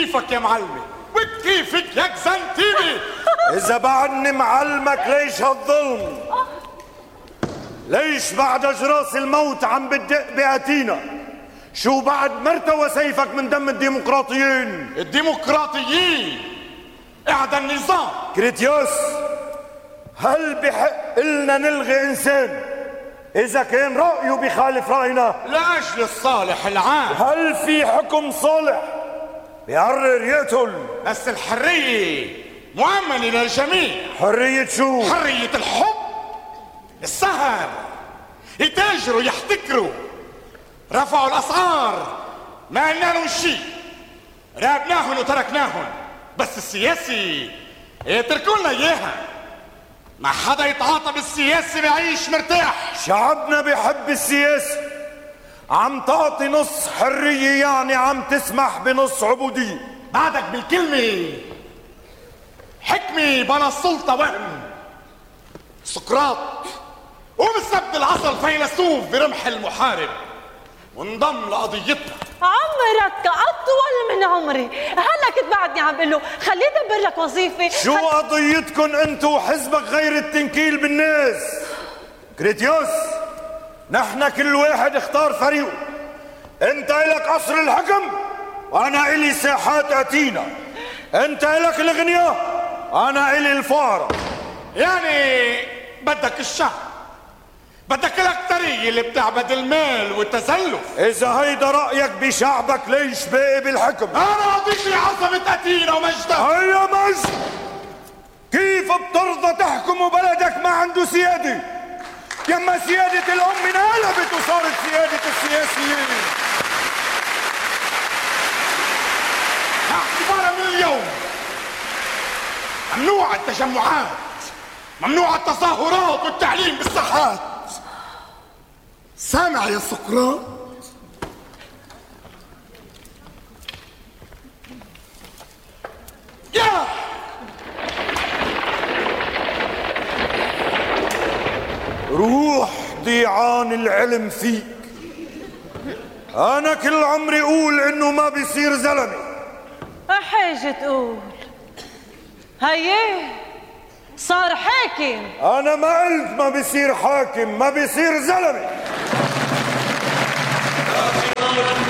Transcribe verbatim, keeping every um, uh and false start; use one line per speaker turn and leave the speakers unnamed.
كيفك يا معلمي؟ وكيفك يا كزنتيني؟
إذا بعدني معلمك ليش هالظلم؟ ليش بعد أجراس الموت عم بتدق بأتينا؟ شو بعد مرتوى سيفك من دم الديمقراطيين؟
الديمقراطيين اعدى النظام.
كريتيوس، هل بحق لنا نلغي إنسان إذا كان رأيه بخالف رأينا
لأجل الصالح العام؟
هل في حكم صالح بيقرر يقتل؟
بس الحرية مؤمنة للجميع.
حرية شو؟
حرية الحب، السهر، يتاجروا يحتكروا، رفعوا الأسعار ما قلنا لهم شيء، رابناهم وتركناهم. بس السياسي يتركوا لنا إياها. ما حدا يتعاطى بالسياسي بيعيش مرتاح.
شعبنا بيحب السياسة. عم تعطي نص حرية يعني عم تسمح بنص عبودية.
بعدك بالكلمة حكمة بلا السلطة وهم. سقراط ومستبد العصر فيلسوف برمح المحارب وانضم لقضيتنا.
عمرك أطول من عمري. هلا كنت بعدني عم بقول له خليه يدبر لك وظيفة.
شو خل... قضيتكن انتو وحزبك غير التنكيل بالناس؟ كريتيوس، نحن كل واحد اختار فريقه. انت الك قصر الحكم وانا الي ساحات اتينا. انت الك الاغنياء انا الي الفقراء.
يعني بدك الشعب، بدك الاكترية اللي بتعبد المال والتزلف.
اذا هيدا رايك بشعبك ليش باقي بالحكم؟
انا قضيتي عظمة اتينا ومجدها.
هيا مجد، كيف بترضى تحكم بلدك ما عنده سيادة؟ يما سيادة الأم انقلبت وصارت سيادة السياسيين.
اعتبارا من اليوم ممنوع التجمعات، ممنوع التظاهرات والتعليم بالساحات. سامع يا سقراط؟ يا
روح ضيعان العلم فيك. أنا كل عمري أقول إنه ما بيصير زلمة.
حاجة تقول هيه صار حاكم.
أنا ما قلت ما بيصير حاكم، ما بيصير زلمة.